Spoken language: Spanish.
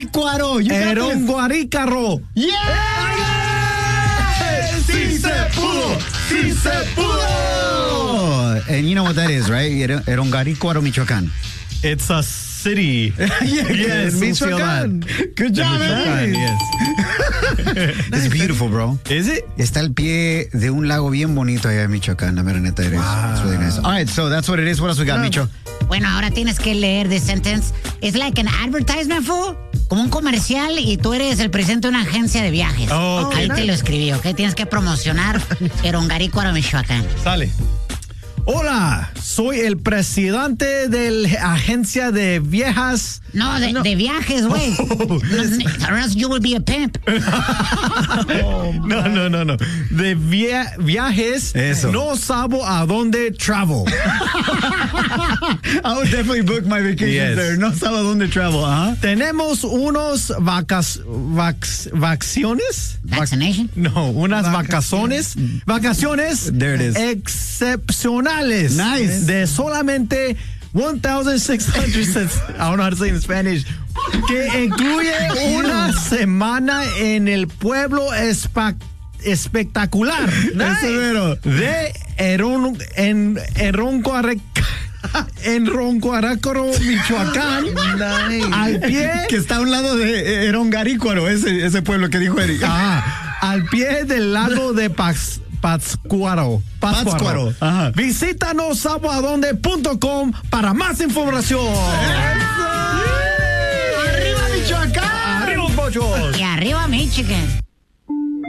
Cuaro. Eronguarícaro. ¡Yeah! ¡Sí se pudo! ¡Sí se pudo! And you know what that is, right? Erongarícuaro, Michoacán. It's a city. Yes, Michoacán. Good job, Michoacán, man. yes. It's beautiful, bro. Is it? Está al pie de un lago bien bonito allá en Michoacán, la mera neta eres. It's really nice. All right, so that's what it is. What else we got, Micho? Bueno, ahora tienes que leer the sentence. It's like an advertisement, fool. Como un comercial y tú eres el presidente de una agencia de viajes. Oh, okay. Ahí te lo escribí, ¿ok? Tienes que promocionar Erongarícuaro, Michoacán. Sale. Hola, soy el presidente de la agencia de viejas. No, de viajes, güey. Or else you will be a pimp. No. De viajes. Eso. No sabo a dónde travel. I would definitely book my vacation Yes. there. No sabe a dónde travel, ¿ah? Tenemos unos vacaciones. Vaccination? No, unas vacaciones. Vacaciones. There it is. Excepcionales. Nice. De solamente 1,600 cents. I don't know how to say it in Spanish. Que incluye una semana en el pueblo espectacular. Severo. De Eronguarícuaro, Michoacán. Al pie. Que está a un lado de Erongarícuaro, ese pueblo que dijo Eric. Al pie del lago de Pátzcuaro. Ajá. Visítanos saboadonde.com para más información. ¡Arriba, Michoacán! ¡Arriba, pochos! Y arriba, Michigan.